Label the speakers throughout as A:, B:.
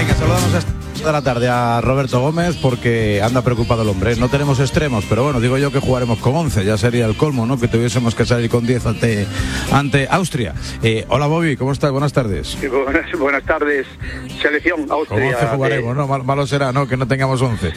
A: Venga, saludamos a esta de la tarde a Roberto Gómez porque anda preocupado el hombre. No tenemos extremos, pero bueno, digo yo que jugaremos con 11, ya sería el colmo, ¿no? Que tuviésemos que salir con 10 ante Austria. Hola Bobby, ¿cómo estás? Buenas tardes.
B: Buenas tardes. Selección Austria.
A: Con 11 jugaremos, ¿no? Malo será, ¿no? Que no tengamos 11.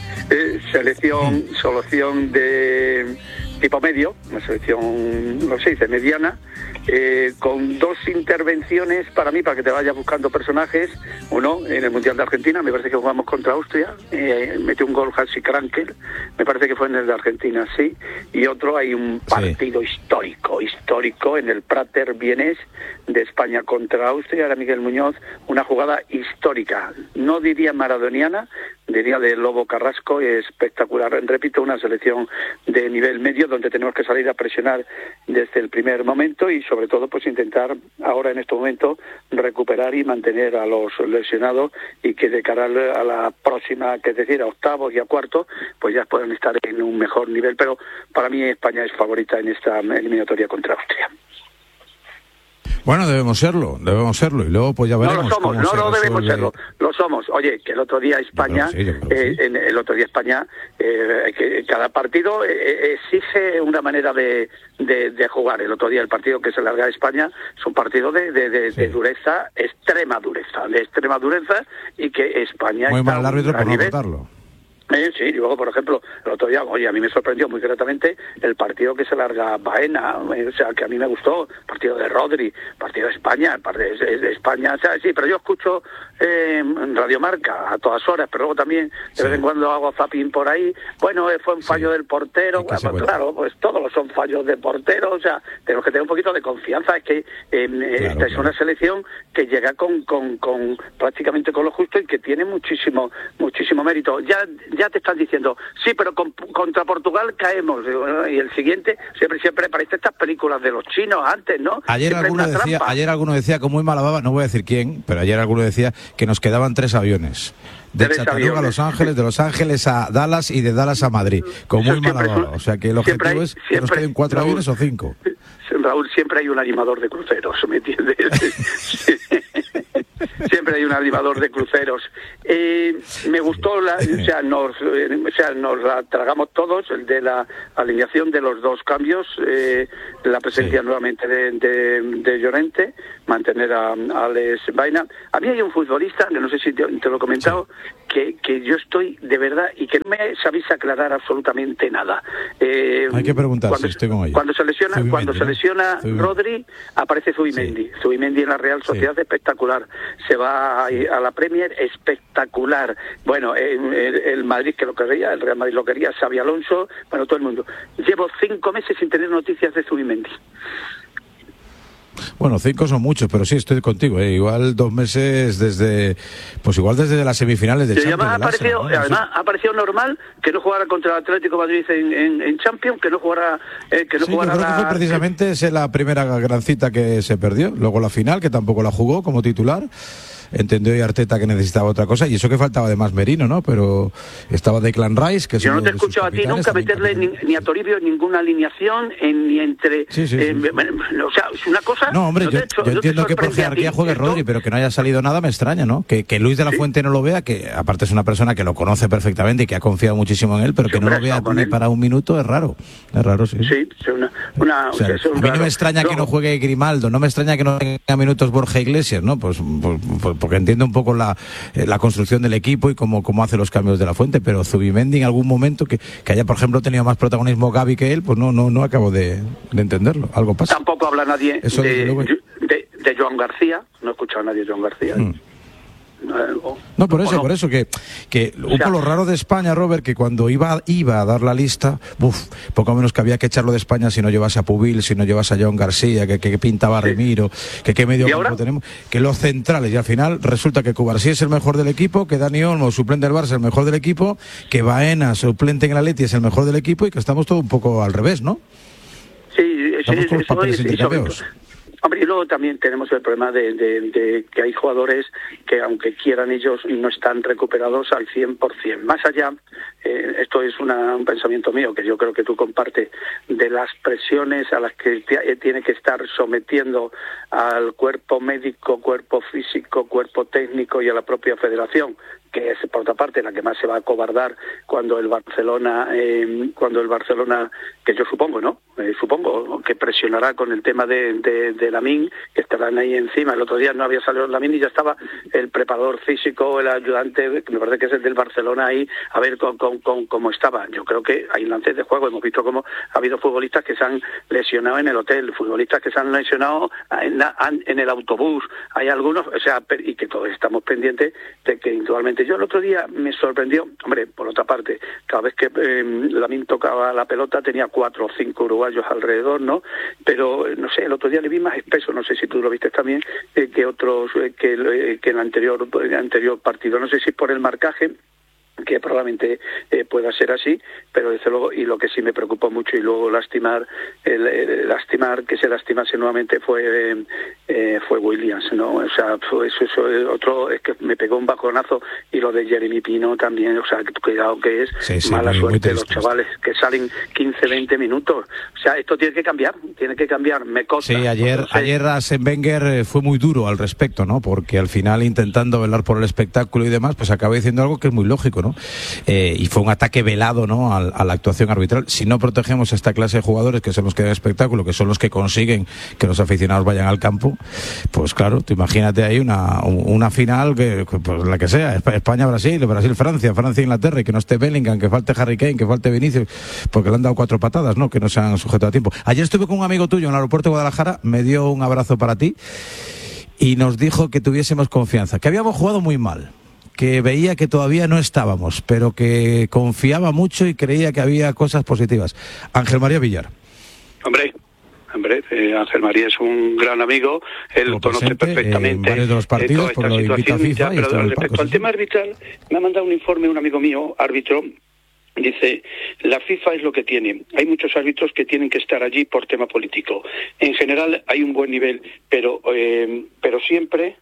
B: Solución de tipo medio, una selección, no sé, mediana, con dos intervenciones para mí, para que te vayas buscando personajes. Uno, en el Mundial de Argentina, me parece que jugamos contra Austria, metió un gol Hansi Krankel, me parece que fue en el de Argentina, sí, y otro, hay un partido histórico en el Prater Vienés de España contra Austria, era Miguel Muñoz, una jugada histórica, no diría maradoniana, diría de Lobo Carrasco, espectacular. Repito, una selección de nivel medio donde tenemos que salir a presionar desde el primer momento y sobre todo pues intentar ahora en este momento recuperar y mantener a los lesionados y que de cara a la próxima, que es decir, a octavos y a cuartos, pues ya puedan estar en un mejor nivel. Pero para mí España es favorita en esta eliminatoria contra Austria.
A: Bueno, debemos serlo, y luego pues ya veremos.
B: No debemos serlo, lo somos. Oye, que el otro día España, que cada partido exige una manera de jugar. El otro día el partido que se larga de España es un partido de dureza, de extrema dureza, y que España
A: muy mal el árbitro por no votarlo.
B: Sí, y luego, por ejemplo, el otro día, a mí me sorprendió muy gratamente el partido que se larga Baena, o sea, que a mí me gustó, partido de Rodri, partido de España, de España, o sea, sí, pero yo escucho Radio Marca a todas horas, pero luego también de vez en cuando hago zapping por ahí. Bueno, fue un fallo del portero, claro, pues todos son fallos de portero, o sea, tenemos que tener un poquito de confianza, es que esta es una selección que llega con prácticamente con lo justo y que tiene muchísimo mérito. Ya te están diciendo, sí, pero contra Portugal caemos, y el siguiente siempre parece estas películas de los chinos antes, ¿no?
A: Ayer alguno decía con muy mala baba, no voy a decir quién, pero ayer alguno decía que nos quedaban 3 aviones. De Chattanooga a Los Ángeles, de Los Ángeles a Dallas y de Dallas a Madrid, con muy mala baba. O sea que el objetivo es que nos queden 4 aviones o 5.
B: Raúl, siempre hay un animador de cruceros, ¿me entiendes? Siempre hay un animador de cruceros. Me gustó, nos la tragamos todos, el de la alineación de los dos cambios, la presencia nuevamente de Llorente, mantener a Alex Baena. A mí hay un futbolista, que no sé si te lo he comentado, que yo estoy de verdad y que no me sabéis aclarar absolutamente nada.
A: Hay que preguntar si estoy con ellos.
B: Cuando se lesiona Rodri, aparece Zubimendi. Zubimendi en la Real Sociedad, espectacular. Se va a la Premier, espectacular. Bueno, el Madrid que lo quería, el Real Madrid lo quería, Xabi Alonso, bueno, todo el mundo. Llevo 5 meses sin tener noticias de Zubimendi.
A: Bueno, 5 son muchos, pero sí, estoy contigo, Igual 2 meses desde las semifinales de Champions.
B: Además, ha parecido normal que no jugara contra el Atlético de Madrid en Champions, que no jugara...
A: Yo creo que fue precisamente la primera gran cita que se perdió, luego la final, que tampoco la jugó como titular. Entendió y Arteta que necesitaba otra cosa, y eso que faltaba de más Merino, ¿no? Pero estaba Declan Rice, que
B: yo no te he escuchado a ti nunca meterle ni a Toribio en ninguna alineación, ni entre...
A: Sí.
B: O sea, es una cosa...
A: No, hombre, yo entiendo que por jerarquía juegue Rodri, pero que no haya salido nada me extraña, ¿no? Que Luis de la Fuente no lo vea, que aparte es una persona que lo conoce perfectamente y que ha confiado muchísimo en él, pero que no lo vea ni para un minuto es raro. Es raro, sí.
B: Sí, es
A: a mí no me extraña que no juegue Grimaldo, no me extraña que no tenga minutos Borja Iglesias, ¿no? Pues porque entiendo un poco la construcción del equipo y cómo hace los cambios de la Fuente, pero Zubimendi en algún momento que haya, por ejemplo, tenido más protagonismo Gavi que él, pues no acabo de entenderlo. Algo pasa.
B: Tampoco habla nadie de Joan García, no he escuchado a nadie de Joan García.
A: No, por eso que un poco lo raro de España, Robert, que cuando iba a dar la lista, poco menos que había que echarlo de España si no llevas a Pubil, si no llevas a Joan García, que pintaba Remiro, que qué medio campo tenemos, que los centrales, y al final resulta que Cubarsí es el mejor del equipo, que Dani Olmo, suplente del Barça, es el mejor del equipo, que Baena, suplente en el Atleti, es el mejor del equipo, y que estamos todo un poco al revés, ¿no?
B: Sí,
A: estamos con los papeles intercambiados.
B: Hombre, y luego también tenemos el problema de que hay jugadores que, aunque quieran ellos, no están recuperados al 100%. Más allá, esto es un pensamiento mío, que yo creo que tú compartes, de las presiones a las que tiene que estar sometiendo al cuerpo médico, cuerpo físico, cuerpo técnico y a la propia federación, que es, por otra parte, la que más se va a acobardar cuando el Barcelona, que yo supongo, ¿no? Supongo que presionará con el tema de Lamine, que estarán ahí encima. El otro día no había salido Lamine y ya estaba el preparador físico, el ayudante, que me parece que es el del Barcelona, ahí a ver cómo estaba. Yo creo que hay lances de juego. Hemos visto cómo ha habido futbolistas que se han lesionado en el hotel, futbolistas que se han lesionado en el autobús. Hay algunos, o sea, y que todos estamos pendientes de que indudablemente. Yo el otro día me sorprendió, hombre, por otra parte, cada vez que Lamine tocaba la pelota tenía 4 o 5 uruguayos alrededor, ¿no? Pero, no sé, el otro día le vi más espeso, no sé si tú lo viste también, que otros, que en el anterior partido. No sé si por el marcaje, que probablemente pueda ser así, pero desde luego, y lo que sí me preocupó mucho y luego lastimar que se lastimase nuevamente fue Williams, ¿no? O sea, eso otro, es que me pegó un bajonazo, y lo de Jeremy Pino también, o sea, cuidado que es mala suerte de los chavales que salen 15, 20 minutos, o sea, esto tiene que cambiar, me consta.
A: Sí, ayer Arsène Wenger fue muy duro al respecto, ¿no? Porque al final, intentando velar por el espectáculo y demás, pues acaba diciendo algo que es muy lógico, ¿no? Y fue un ataque velado, ¿no?, a la actuación arbitral. Si no protegemos a esta clase de jugadores, que son los que dan espectáculo, que son los que consiguen que los aficionados vayan al campo, pues claro, tú imagínate ahí una final que pues la que sea, España-Brasil, Brasil-Francia, Francia-Inglaterra, y que no esté Bellingham, que falte Harry Kane, que falte Vinicius, porque le han dado 4 patadas, ¿no?, que no se han sujetado a tiempo. Ayer estuve con un amigo tuyo en el aeropuerto de Guadalajara, me dio un abrazo para ti y nos dijo que tuviésemos confianza, que habíamos jugado muy mal, que veía que todavía no estábamos, pero que confiaba mucho y creía que había cosas positivas. Ángel María Villar.
B: Hombre, Ángel María es un gran amigo, él conoce perfectamente
A: varios de los partidos, por lo invita a FIFA.
B: Pero respecto al tema arbitral, me ha mandado un informe un amigo mío, árbitro. Dice, la FIFA es lo que tiene. Hay muchos árbitros que tienen que estar allí por tema político. En general hay un buen nivel, pero siempre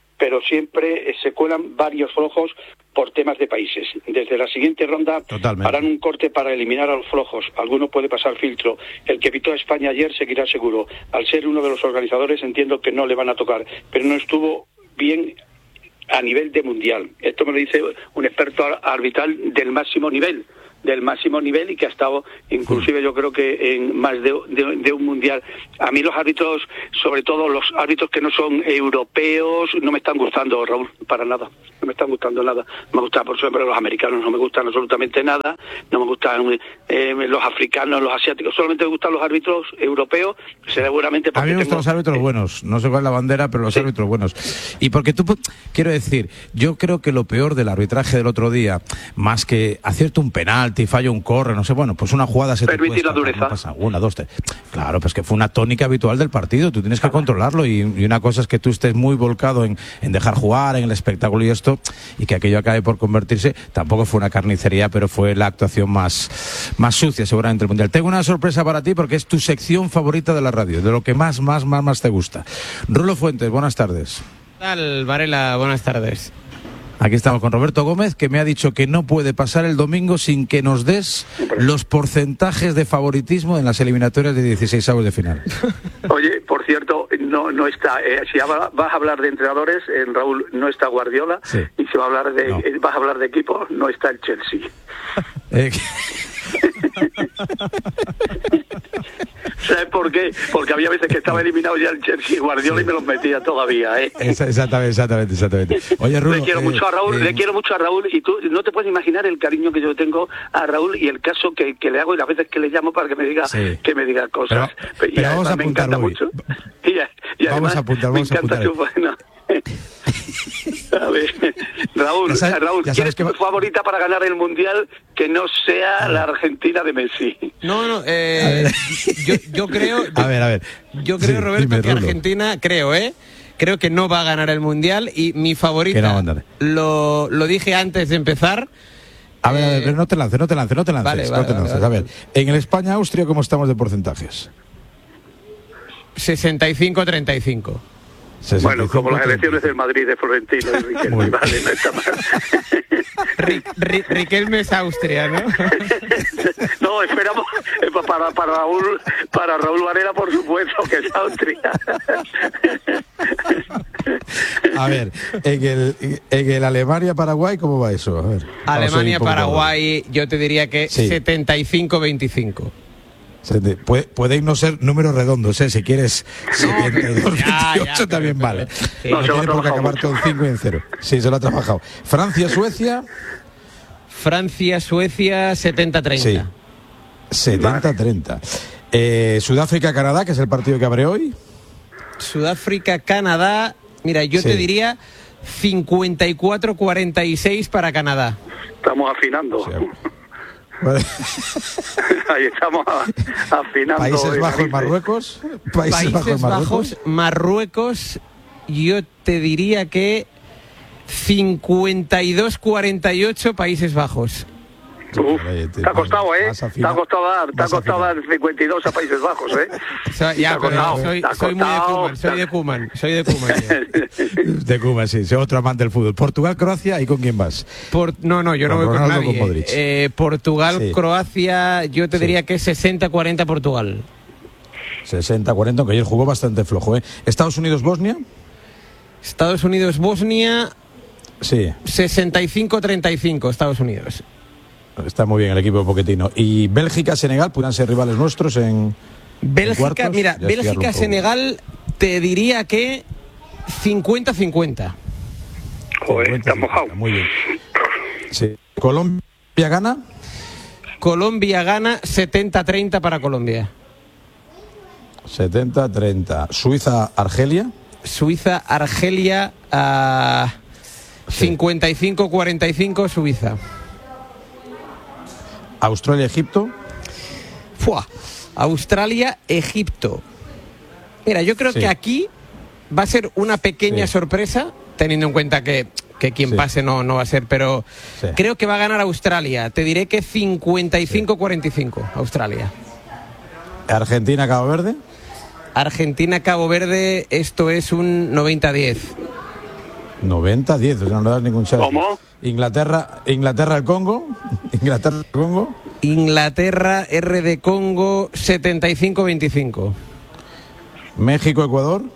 B: se cuelan varios flojos por temas de países. Desde la siguiente ronda harán un corte para eliminar a los flojos. Alguno puede pasar filtro. El que pitó a España ayer seguirá seguro. Al ser uno de los organizadores entiendo que no le van a tocar, pero no estuvo bien a nivel de mundial. Esto me lo dice un experto arbitral del máximo nivel, y que ha estado inclusive yo creo que en más de un mundial. A mí los árbitros, sobre todo los árbitros que no son europeos, no me están gustando, Raúl, para nada. No me están gustando nada. Me gustan, por ejemplo, los americanos, no me gustan absolutamente nada. No me gustan los africanos, los asiáticos. Solamente me gustan los árbitros europeos, seguramente porque
A: a mí me gustan los árbitros buenos. No sé cuál es la bandera, pero los árbitros buenos. Y porque tú, quiero decir, yo creo que lo peor del arbitraje del otro día, más que acierto un penal, y falla un corre, no sé, bueno, pues una jugada se te cuesta,
B: la dureza.
A: No pasa, 1, 2, 3. Claro, pues que fue una tónica habitual del partido, tú tienes que controlarlo, y una cosa es que tú estés muy volcado en dejar jugar, en el espectáculo y esto, y que aquello acabe por convertirse, tampoco fue una carnicería, pero fue la actuación más sucia seguramente del Mundial. Tengo una sorpresa para ti porque es tu sección favorita de la radio, de lo que más te gusta. Rulo Fuentes, buenas tardes.
C: ¿Qué tal, Varela? Buenas tardes.
A: Aquí estamos con Roberto Gómez, que me ha dicho que no puede pasar el domingo sin que nos des los porcentajes de favoritismo en las eliminatorias de 16avos de final.
B: Oye, por cierto, no está. Si vas a hablar de entrenadores, Raúl, no está Guardiola. Sí. Y si vas a hablar de equipos, no está el Chelsea. ¿Sabes por qué? Porque había veces que estaba eliminado ya el Chelsea y Guardiola, sí, y me los metía todavía, ¿eh?
A: Exactamente. Oye, Rulo,
B: le quiero mucho a Raúl, y tú no te puedes imaginar el cariño que yo tengo a Raúl y el caso que le hago y las veces que le llamo para que me diga, sí, que me diga cosas.
A: Pero vamos a apuntar mucho.
B: Y además, vamos a apuntar. A ver, Raúl, ¿quieres tu favorita para ganar el Mundial que no sea la Argentina de Messi?
C: No, yo creo...
A: A ver.
C: Yo creo, sí, Roberto, que Argentina, creo que no va a ganar el Mundial, y mi favorita, lo dije antes de empezar...
A: A ver, no te lances. Vale. A ver, en el España-Austria, ¿cómo estamos de porcentajes?
C: 65-35.
B: Bueno, como las elecciones del Madrid de Florentino y Riquelme, vale, no está mal.
C: Riquelme es Austria, ¿no?
B: No, esperamos para Raúl Varela, por supuesto, que es Austria.
A: A ver, en el Alemania-Paraguay, ¿cómo va eso? A ver,
C: Alemania-Paraguay, yo te diría que 75-25.
A: Pueden no ser números redondos, si quieres 72, 28 también vale.
B: Sí.
A: No tiene por qué acabar con 5 y en 0. Sí, se lo ha trabajado. Francia-Suecia.
C: Francia-Suecia 70-30.
A: Sí, 70-30. Sudáfrica-Canadá, que es el partido que abre hoy.
C: Sudáfrica-Canadá, mira, yo te diría 54-46 para Canadá.
B: Estamos afinando. Ahí estamos afinando.
A: Países Bajos-Marruecos.
C: Países Bajos-Marruecos, yo te diría que 52-48 Países Bajos.
B: Te ha costado, ¿eh? Te ha costado dar 52 a Países Bajos, ¿eh?
C: Soy de Koeman.
A: De Koeman, sí. Soy otro amante del fútbol. Portugal-Croacia, ¿y con quién vas?
C: No, yo no voy con nadie. Portugal-Croacia, yo te diría que 60-40 Portugal.
A: 60-40, aunque ayer jugó bastante flojo, ¿eh? Estados Unidos-Bosnia.
C: Estados Unidos-Bosnia.
A: Sí.
C: 65-35 Estados Unidos.
A: Está muy bien el equipo de Pochettino. Y Bélgica-Senegal, ¿podrán ser rivales nuestros en
C: Bélgica? Mira, Bélgica-Senegal te diría que 50-50.
B: Joder, está mojado.
A: Muy bien. Sí. ¿Colombia gana?
C: Colombia gana 70-30 para Colombia.
A: 70-30. ¿Suiza-Argelia?
C: Suiza-Argelia 55-45 Suiza.
A: ¿Australia-Egipto?
C: Australia-Egipto. Mira, yo creo que aquí va a ser una pequeña sorpresa, teniendo en cuenta que quien pase no va a ser, pero creo que va a ganar Australia. Te diré que 55-45 Australia.
A: ¿Argentina-Cabo Verde?
C: Argentina-Cabo Verde, esto es un 90-10.
A: 90-10, o sea, no le das ningún chance.
B: ¿Cómo?
A: Inglaterra-el Congo.
C: Inglaterra-R de Congo 75-25.
A: México-Ecuador.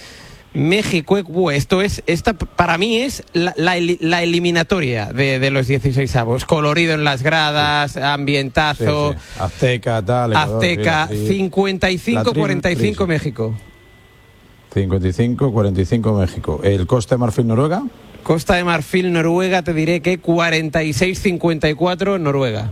C: Esta para mí es la eliminatoria de los 16avos. Colorido en las gradas, ambientazo.
A: Sí. Azteca, tal.
C: Azteca, 55-45 México.
A: 55-45 México. ¿El Costa de Marfil-Noruega?
C: Costa de Marfil-Noruega, te diré que 46-54 Noruega.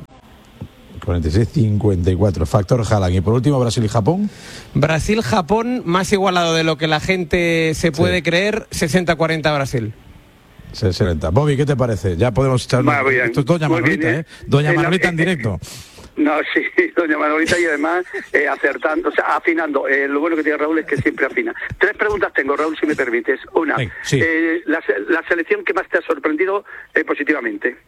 A: 46-54, factor Haaland. Y por último, Brasil y Japón.
C: Brasil-Japón, más igualado de lo que la gente se puede creer, 60-40 Brasil.
A: 60. Bobby, ¿qué te parece? Ya podemos echar... Esto es Doña Manolita, ¿eh? Doña Manolita en directo.
B: No, sí, doña Manolita, y además acertando, o sea, afinando. Lo bueno que tiene Raúl es que siempre afina. 3 preguntas tengo, Raúl, si me permites. Una, la selección que más te ha sorprendido positivamente.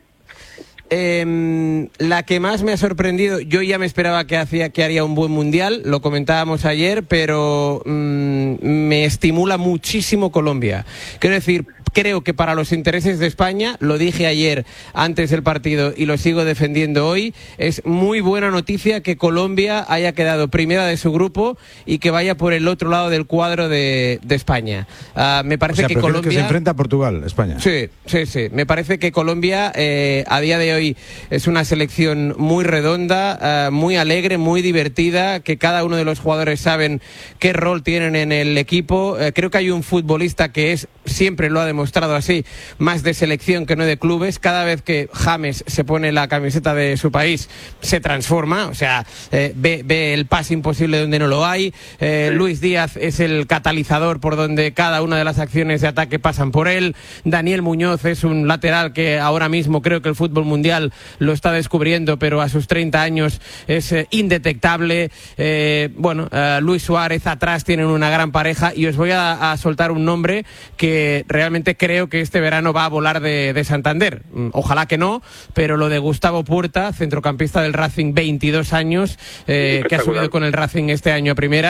C: La que más me ha sorprendido, yo ya me esperaba que haría un buen mundial, lo comentábamos ayer, pero me estimula muchísimo Colombia. Quiero decir, creo que para los intereses de España, lo dije ayer antes del partido y lo sigo defendiendo hoy, es muy buena noticia que Colombia haya quedado primera de su grupo y que vaya por el otro lado del cuadro de España. Me parece que Colombia...
A: que se enfrenta a Portugal, España.
C: Sí. Me parece que Colombia a día de hoy es una selección muy redonda, muy alegre, muy divertida, que cada uno de los jugadores saben qué rol tienen en el equipo. Creo que hay un futbolista que siempre lo ha demostrado así, más de selección que no de clubes. Cada vez que James se pone la camiseta de su país, se transforma, o sea, ve el pase imposible donde no lo hay. Luis Díaz es el catalizador por donde cada una de las acciones de ataque pasan por él. Daniel Muñoz es un lateral que ahora mismo creo que el fútbol mundial lo está descubriendo, pero a sus 30 años es indetectable. Luis Suárez atrás tienen una gran pareja, y os voy a soltar un nombre que realmente creo que este verano va a volar de Santander. Ojalá que no, pero lo de Gustavo Puerta, centrocampista del Racing, 22 años, que ha subido con el Racing este año a primera.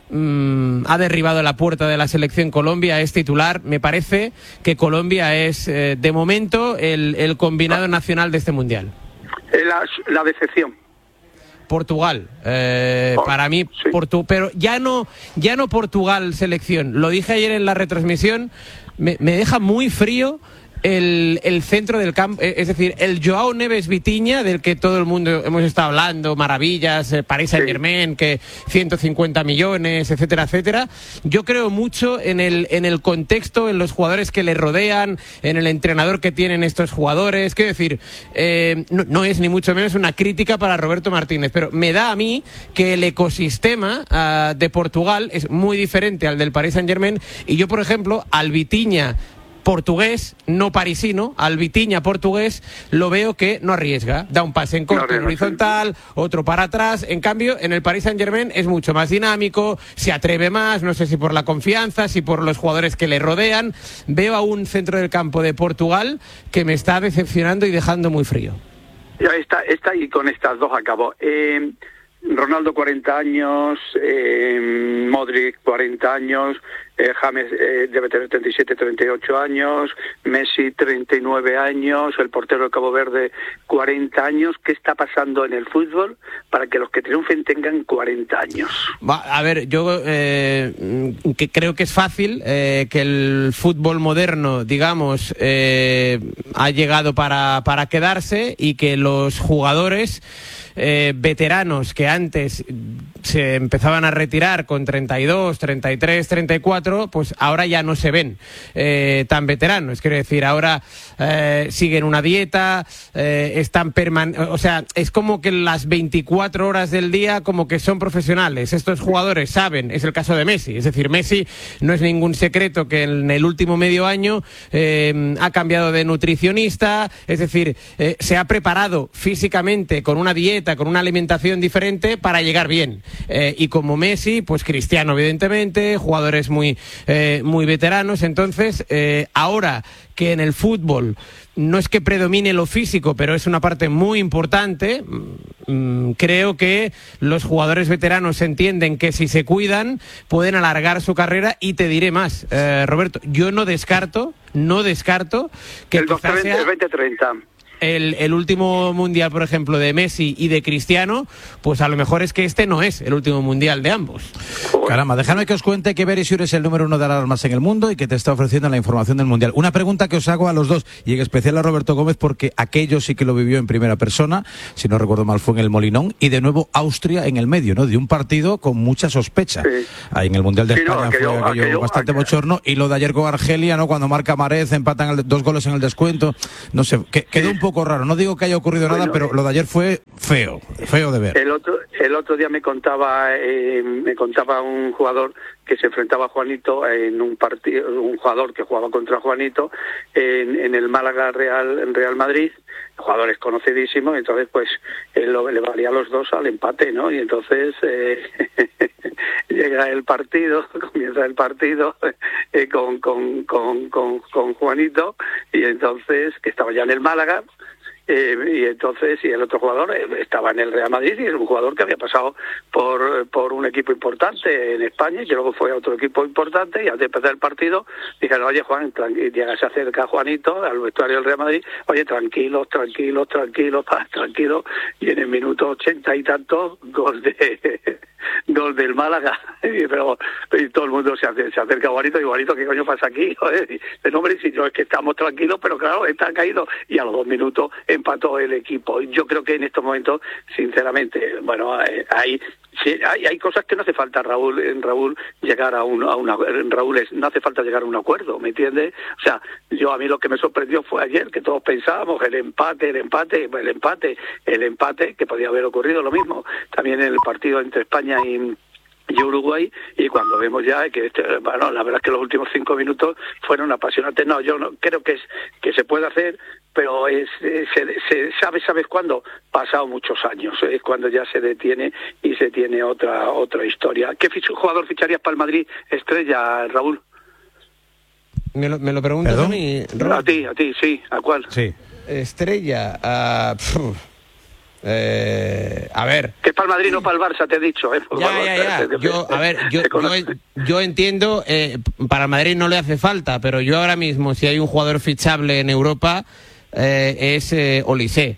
C: ha derribado la puerta de la selección Colombia, es titular. Me parece que Colombia es, de momento, el combinado nacional de este Mundial.
B: La decepción.
C: Portugal, para mí, sí. Pero ya no Portugal selección. Lo dije ayer en la retransmisión, me deja muy frío el centro del campo, es decir, el Joao Neves Vitinha, del que todo el mundo hemos estado hablando, maravillas, Paris Saint-Germain, que 150 millones, etcétera, etcétera. Yo creo mucho en el contexto, en los jugadores que le rodean, en el entrenador que tienen estos jugadores. Quiero decir, no es ni mucho menos una crítica para Roberto Martínez, pero me da a mí que el ecosistema de Portugal es muy diferente al del Paris Saint-Germain, y yo, por ejemplo, al Vitinha portugués, no parisino, al Vitinha portugués, lo veo que no arriesga, da un pase en corto, en horizontal, otro para atrás. En cambio, en el Paris Saint-Germain es mucho más dinámico, se atreve más, no sé si por la confianza, si por los jugadores que le rodean. Veo a un centro del campo de Portugal que me está decepcionando y dejando muy frío.
B: Ya está, y con estas dos acabo. Ronaldo 40 años, Modric 40 años, James debe tener 37, 38 años, Messi 39 años, el portero de Cabo Verde 40 años. ¿Qué está pasando en el fútbol para que los que triunfen tengan 40 años?
C: A ver, yo que creo que es fácil, que el fútbol moderno, digamos, ha llegado para quedarse, y que los jugadores veteranos que antes se empezaban a retirar con 32, 33, 34, pues ahora ya no se ven tan veteranos. Quiero decir, ahora siguen una dieta, están o sea, es como que las 24 horas del día como que son profesionales. Estos jugadores saben, es el caso de Messi, es decir, Messi no es ningún secreto que en el último medio año ha cambiado de nutricionista, es decir, se ha preparado físicamente con una dieta, con una alimentación diferente para llegar bien. Y como Messi, pues Cristiano, evidentemente, jugadores muy veteranos. Entonces, ahora que en el fútbol no es que predomine lo físico, pero es una parte muy importante, creo que los jugadores veteranos entienden que si se cuidan pueden alargar su carrera. Y te diré más, Roberto, yo no descarto que
B: el 2030
C: el último mundial, por ejemplo, de Messi y de Cristiano, pues a lo mejor es que este no es el último mundial de ambos.
A: Caramba, déjame que os cuente que Verisure es el número 1 de alarmas en el mundo y que te está ofreciendo la información del mundial. Una pregunta que os hago a los dos, y en especial a Roberto Gómez, porque aquello sí que lo vivió en primera persona, si no recuerdo mal fue en el Molinón, y de nuevo Austria en el medio, ¿no? De un partido con mucha sospecha. Sí. Ahí en el mundial de España fue aquello bastante bochorno, y lo de ayer con Argelia, ¿no? Cuando marca Marez, empatan 2 goles en el descuento, no sé, quedó un poco raro. No digo que haya ocurrido nada, pero lo de ayer fue feo de ver.
B: El otro día me contaba un jugador que se enfrentaba a Juanito en un partido, un jugador que jugaba contra Juanito en el Málaga Real Madrid, jugadores conocidísimos. Entonces pues le valía a los dos al empate, ¿no? Y entonces llega el partido, comienza el partido con Juanito, y entonces, que estaba ya en el Málaga, y entonces, y el otro jugador estaba en el Real Madrid, y es un jugador que había pasado por un equipo importante en España, y que luego fue a otro equipo importante. Y antes de empezar el partido dijeron: oye, Juan, llega, se acerca Juanito al vestuario del Real Madrid: oye, tranquilos, y en el minuto 80 y tanto, gol del Málaga. Y todo el mundo se acerca a Juanito, y Juanito, ¿qué coño pasa aquí? Joder, dice: no, hombre, si no, es que estamos tranquilos, pero claro, está caído. Y a los 2 minutos empató el equipo. Yo creo que en estos momentos, sinceramente, bueno, hay cosas que no hace falta, Raúl, llegar a no hace falta llegar a un acuerdo, ¿me entiendes? O sea, a mí lo que me sorprendió fue ayer, que todos pensábamos el empate, que podía haber ocurrido lo mismo también en el partido entre España y Uruguay, y cuando vemos ya que bueno, la verdad es que los últimos 5 minutos fueron apasionantes. No, yo no creo que se puede hacer, pero ¿sabes cuándo? Pasado muchos años, es cuando ya se detiene y se tiene otra historia. ¿Qué jugador ficharías para el Madrid estrella, Raúl?
C: ¿Me lo preguntas a mí, Robert?
B: A ti, sí. ¿A cuál?
A: Sí.
C: Estrella, A ver.
B: Que es para el Madrid, no para el Barça, te he dicho.
C: Ya. Yo entiendo, para el Madrid no le hace falta, pero yo ahora mismo, si hay un jugador fichable en Europa, es Olise.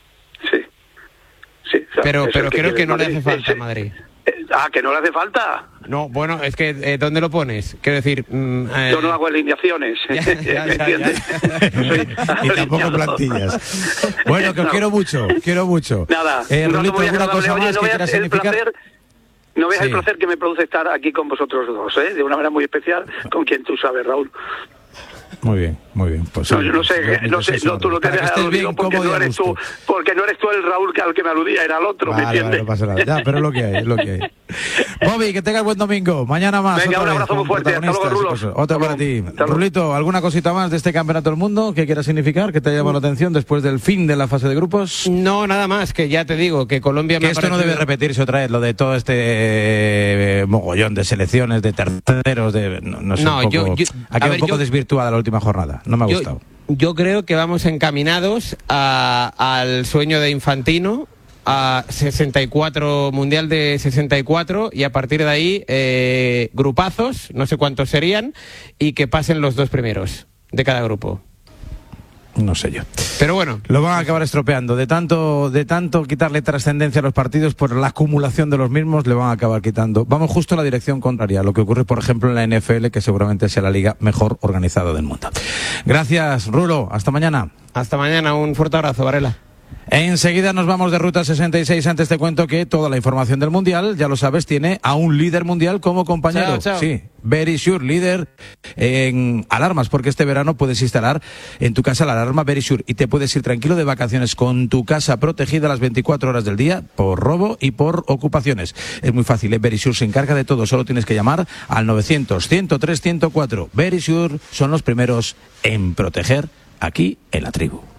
C: Sí. Pero creo que no le hace falta a Madrid.
B: ¿Que no le hace falta?
C: No, bueno, es que ¿dónde lo pones? Quiero decir...
B: Yo no hago alineaciones.
C: Ya.
A: Y tampoco plantillas. Bueno, que os quiero mucho.
B: Nada.
A: Rulito, ¿alguna cosa más que quieras significar?
B: No veas el placer que me produce estar aquí con vosotros dos, de una manera muy especial, con quien tú sabes, Raúl.
A: Muy bien. Pues
B: no, yo no sé, tú lo tienes aludido porque no eres tú el Raúl al que me aludía, era el otro, ¿me entiendes?
A: No pasa nada, pero es lo que hay, Bobby, que tengas buen domingo, mañana más.
B: Venga, un abrazo muy fuerte, hasta luego, Rulos.
A: Otro para ti. Rulito, ¿alguna cosita más de este Campeonato del Mundo que quieras significar, que te haya llamado la atención después del fin de la fase de grupos?
C: No, nada más, que ya te digo, que Colombia...
A: Que esto no debe repetirse otra vez, lo de todo este mogollón de selecciones, de terceros, aquí un poco desvirtuada la última jornada, no me ha gustado.
C: Yo creo que vamos encaminados al sueño de Infantino, a 64, Mundial de 64, y a partir de ahí grupazos, no sé cuántos serían, y que pasen los 2 primeros de cada grupo.
A: No sé yo.
C: Pero bueno.
A: Lo van a acabar estropeando. De tanto quitarle trascendencia a los partidos por la acumulación de los mismos, le van a acabar quitando. Vamos justo en la dirección contraria a lo que ocurre, por ejemplo, en la NFL, que seguramente sea la liga mejor organizada del mundo. Gracias, Rulo. Hasta mañana.
C: Hasta mañana. Un fuerte abrazo, Varela.
A: Enseguida nos vamos de Ruta 66. Antes te cuento que toda la información del Mundial, ya lo sabes, tiene a un líder mundial como compañero.
C: Chao.
A: Sí, Verisure, líder en alarmas, porque este verano puedes instalar en tu casa la alarma Verisure y te puedes ir tranquilo de vacaciones con tu casa protegida las 24 horas del día por robo y por ocupaciones. Es muy fácil, Verisure se encarga de todo, solo tienes que llamar al 900-103-104. Verisure son los primeros en proteger aquí en la tribu.